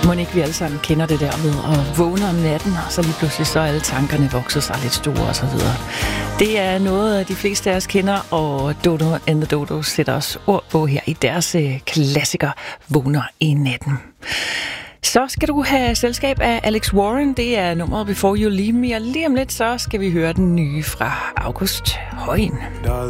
Må ikke vi alle sammen kender det der med at vågne om natten, og så lige pludselig så alle tankerne vokser sig lidt store og så videre. Det er noget, de fleste af os kender, og Dodo and the Dodo sætter os ord på her i deres klassiker Vågner i natten. Så skal du have selskab af Alex Warren. Det er nummeret Before You Leave Me, og lige om lidt så skal vi høre den nye fra August Højen.